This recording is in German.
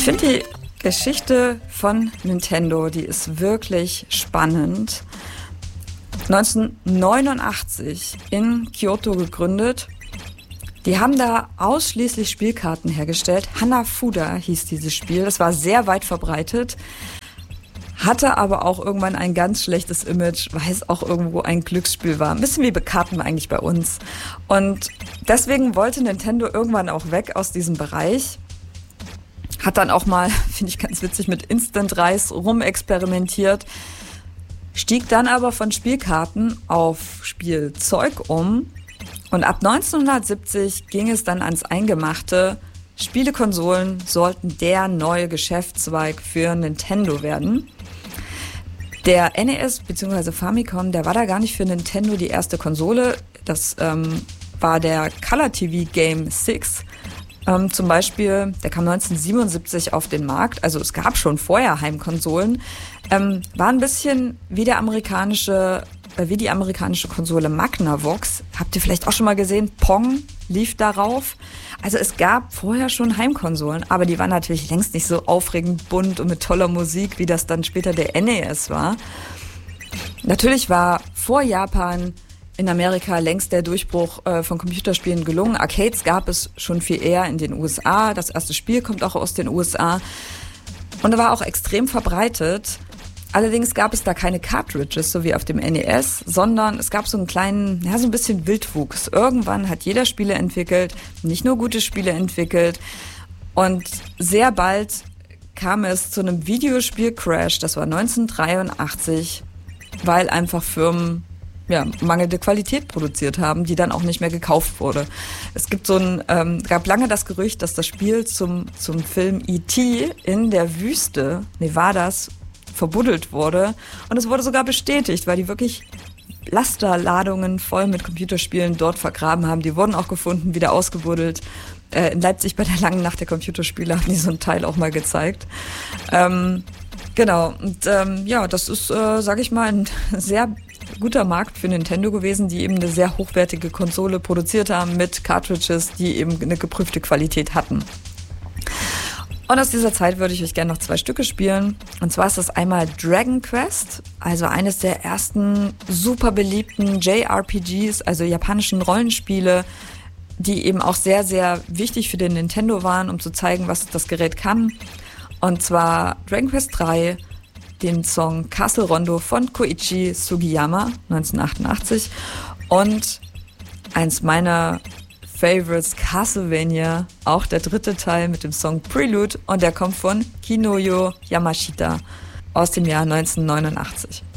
finde die Geschichte von Nintendo, die ist wirklich spannend. 1989 in Kyoto gegründet. Die haben da ausschließlich Spielkarten hergestellt. Hanafuda hieß dieses Spiel. Das war sehr weit verbreitet. Hatte aber auch irgendwann ein ganz schlechtes Image, weil es auch irgendwo ein Glücksspiel war. Ein bisschen wie Karten eigentlich bei uns. Und deswegen wollte Nintendo irgendwann auch weg aus diesem Bereich. Hat dann auch mal, finde ich ganz witzig, mit Instant-Reis rumexperimentiert. Stieg dann aber von Spielkarten auf Spielzeug um. Und ab 1970 ging es dann ans Eingemachte. Spielekonsolen sollten der neue Geschäftszweig für Nintendo werden. Der NES bzw. Famicom, der war da gar nicht für Nintendo die erste Konsole. Das war der Color TV Game 6. Zum Beispiel, der kam 1977 auf den Markt. Also es gab schon vorher Heimkonsolen. War ein bisschen wie die amerikanische Konsole Magnavox. Habt ihr vielleicht auch schon mal gesehen? Pong lief darauf. Also es gab vorher schon Heimkonsolen, aber die waren natürlich längst nicht so aufregend bunt und mit toller Musik, wie das dann später der NES war. Natürlich war vor Japan in Amerika längst der Durchbruch von Computerspielen gelungen. Arcades gab es schon viel eher in den USA. Das erste Spiel kommt auch aus den USA. Und war auch extrem verbreitet. Allerdings gab es da keine Cartridges, so wie auf dem NES, sondern es gab so einen kleinen, so ein bisschen Wildwuchs. Irgendwann hat jeder Spiele entwickelt, nicht nur gute Spiele entwickelt. Und sehr bald kam es zu einem Videospiel-Crash, das war 1983, weil einfach Firmen mangelnde Qualität produziert haben, die dann auch nicht mehr gekauft wurde. Es gibt gab lange das Gerücht, dass das Spiel zum Film E.T. in der Wüste Nevadas verbuddelt wurde. Und es wurde sogar bestätigt, weil die wirklich Lasterladungen voll mit Computerspielen dort vergraben haben. Die wurden auch gefunden, wieder ausgebuddelt. In Leipzig bei der langen Nacht der Computerspiele haben die so einen Teil auch mal gezeigt. Genau. Und das ist, sage ich mal, ein sehr guter Markt für Nintendo gewesen, die eben eine sehr hochwertige Konsole produziert haben mit Cartridges, die eben eine geprüfte Qualität hatten. Und aus dieser Zeit würde ich euch gerne noch 2 Stücke spielen. Und zwar ist das einmal Dragon Quest, also eines der ersten super beliebten JRPGs, also japanischen Rollenspiele, die eben auch sehr, sehr wichtig für den Nintendo waren, um zu zeigen, was das Gerät kann. Und zwar Dragon Quest 3, den Song Castle Rondo von Koichi Sugiyama 1988 und eins meiner Favorites, Castlevania, auch der 3. Teil mit dem Song Prelude und der kommt von Kinoyo Yamashita aus dem Jahr 1989.